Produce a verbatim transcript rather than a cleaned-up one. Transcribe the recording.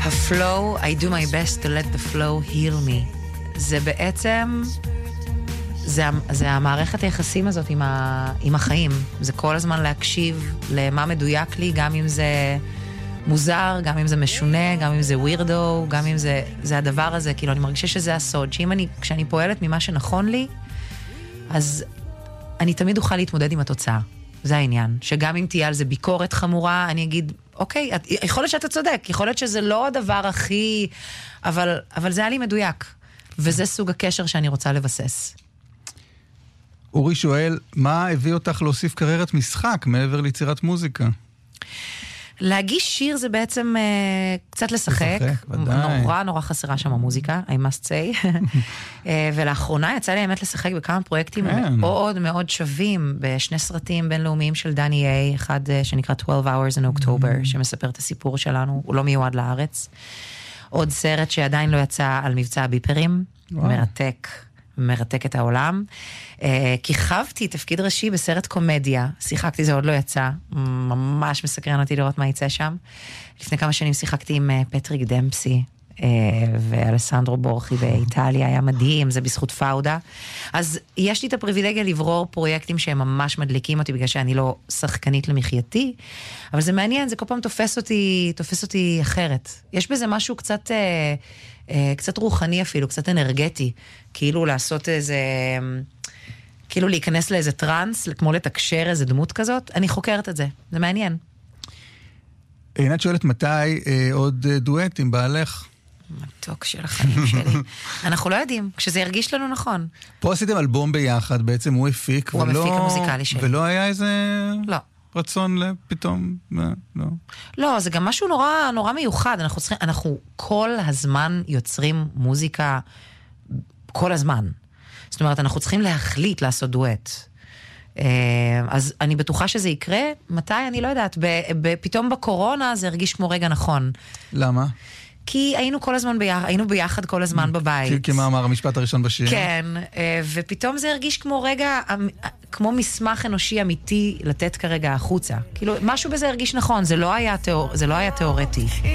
ה-flow, I do my best to let the flow heal me. זה בעצם, זה, זה המערכת היחסים הזאת עם, ה, עם החיים. זה כל הזמן להקשיב למה מדויק לי, גם אם זה מוזר, גם אם זה משונה, גם אם זה weirdo, גם אם זה, זה הדבר הזה. כאילו, אני מרגישה שזה הסוד, שאם אני, כשאני פועלת ממה שנכון לי, אז אני תמיד אוכל להתמודד עם התוצאה. זה העניין. שגם אם תהיה על זה ביקורת חמורה, אני אגיד, אוקיי, יכול להיות שאתה צודק, יכול להיות שזה לא הדבר הכי, אבל, אבל זה היה לי מדויק. וזה סוג הקשר שאני רוצה לבסס. אורי שואל, מה הביא אותך להוסיף קריירת משחק מעבר ליצירת מוזיקה? להגיש שיר זה בעצם uh, קצת לשחק. לשחק, ודאי. נורא נורא חסרה שם המוזיקה, I must say. uh, ולאחרונה יצא לי האמת לשחק בכמה פרויקטים כן. מאוד מאוד שווים, בשני סרטים בינלאומיים של דני איי, אחד uh, שנקרא twelve hours in October, mm-hmm. שמספר את הסיפור שלנו, הוא לא מיועד לארץ. עוד סרט שעדיין לא יצא על מבצע הביפרים, וואו. מרתק. מרתק את העולם, כי חוותי תפקיד ראשי בסרט קומדיה, שיחקתי, זה עוד לא יצא, ממש מסקרן אותי לראות מה יצא שם. לפני כמה שנים שיחקתי עם פטריק דמפסי, ואלסנדרו בורכי באיטליה, היה מדהים, זה בזכות פאודה. אז יש לי את הפריבילגיה לברור פרויקטים שהם ממש מדליקים אותי, בגלל שאני לא שחקנית למחייתי, אבל זה מעניין, זה כל פעם תופס אותי, תופס אותי אחרת. יש בזה משהו קצת... קצת רוחני אפילו, קצת אנרגטי, כאילו לעשות איזה, כאילו להיכנס לאיזה טרנס, כמו לתקשר איזה דמות כזאת, אני חוקרת את זה, זה מעניין. עינת שואלת מתי אה, עוד דואט עם בעלך? מתוק של החיים שלי. אנחנו לא יודעים, כשזה ירגיש לנו נכון. פה עשיתם אלבום ביחד, בעצם הוא הפיק, הוא ולא, המפיק המוזיקלי שלי. ולא היה איזה... לא. רצון לפתאום, לא. לא, זה גם משהו נורא, נורא מיוחד. אנחנו צריכים, אנחנו כל הזמן יוצרים מוזיקה, כל הזמן. זאת אומרת, אנחנו צריכים להחליט לעשות דואט. אז אני בטוחה שזה יקרה. מתי? אני לא יודעת. פתאום בקורונה זה הרגיש כמו רגע נכון. למה? כי היינו כל הזמן ביחד, היינו ביחד כל הזמן בבית. כמה אמר המשפט הראשון בשיר. כן, ופתאום זה הרגיש כמו רגע, כמו מסמך אנושי אמיתי לתת כרגע החוצה. כאילו, משהו בזה הרגיש נכון, זה לא היה תיאורטי.